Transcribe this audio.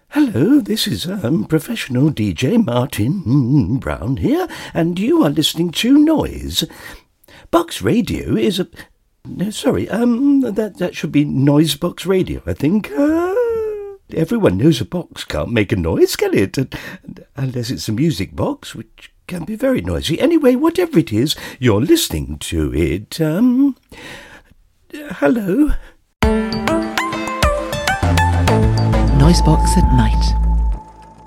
Hello, this is professional DJ Martin Brown here, and you are listening to Noise. Box Radio is a... No, sorry, that should be Noise Box Radio, I think. Everyone knows a box can't make a noise, can it? Unless it's a music box, which can be very noisy. Anyway, whatever it is, you're listening to it. Hello? Noisebox at night.